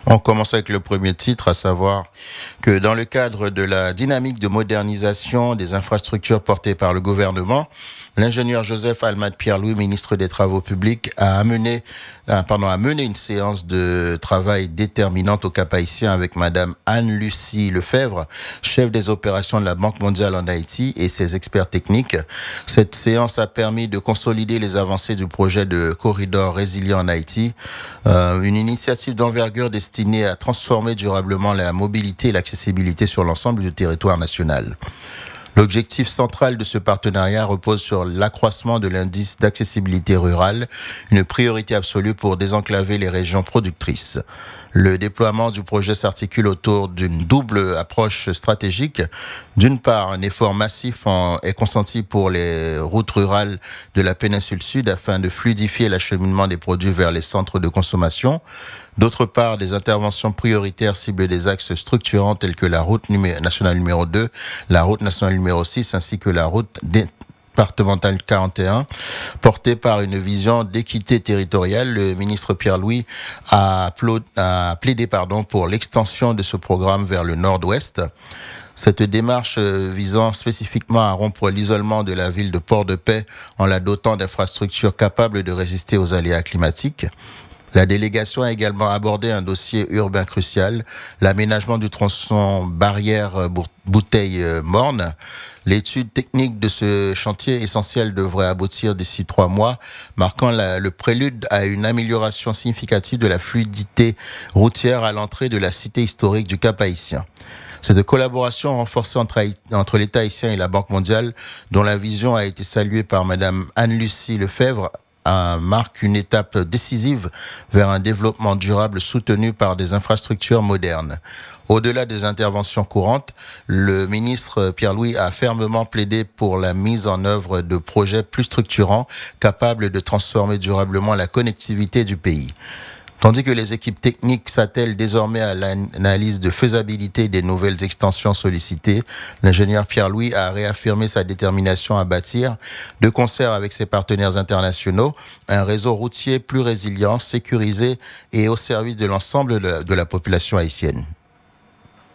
On commence avec le premier titre, à savoir que dans le cadre de la dynamique de modernisation des infrastructures portée par le gouvernement, l'ingénieur Joseph Almad Pierre-Louis, ministre des Travaux publics, a mené une séance de travail déterminante au Cap-Haïtien avec Madame Anne-Lucie Lefebvre, chef des opérations de la Banque mondiale en Haïti et ses experts techniques. Cette séance a permis de consolider les avancées du projet de corridor résilient en Haïti, une initiative d'envergure destinée à transformer durablement la mobilité et l'accessibilité sur l'ensemble du territoire national. L'objectif central de ce partenariat repose sur l'accroissement de l'indice d'accessibilité rurale, une priorité absolue pour désenclaver les régions productrices. Le déploiement du projet s'articule autour d'une double approche stratégique. D'une part, un effort massif est consenti pour les routes rurales de la péninsule sud afin de fluidifier l'acheminement des produits vers les centres de consommation. D'autre part, des interventions prioritaires ciblent des axes structurants tels que la route nationale numéro 2, la route nationale numéro 6 ainsi que la route départementale 41. Portée par une vision d'équité territoriale, le ministre Pierre-Louis a plaidé pour l'extension de ce programme vers le nord-ouest. Cette démarche visant spécifiquement à rompre l'isolement de la ville de Port-de-Paix en la dotant d'infrastructures capables de résister aux aléas climatiques. La délégation a également abordé un dossier urbain crucial, l'aménagement du tronçon Barrière-Bouteille-Morne. L'étude technique de ce chantier essentiel devrait aboutir d'ici 3 mois, marquant le prélude à une amélioration significative de la fluidité routière à l'entrée de la cité historique du Cap-Haïtien. Cette collaboration renforcée entre l'État haïtien et la Banque mondiale, dont la vision a été saluée par Madame Anne-Lucie Lefebvre, marque une étape décisive vers un développement durable soutenu par des infrastructures modernes. Au-delà des interventions courantes, le ministre Pierre-Louis a fermement plaidé pour la mise en œuvre de projets plus structurants, capables de transformer durablement la connectivité du pays. Tandis que les équipes techniques s'attellent désormais à l'analyse de faisabilité des nouvelles extensions sollicitées, l'ingénieur Pierre-Louis a réaffirmé sa détermination à bâtir, de concert avec ses partenaires internationaux, un réseau routier plus résilient, sécurisé et au service de l'ensemble de la population haïtienne.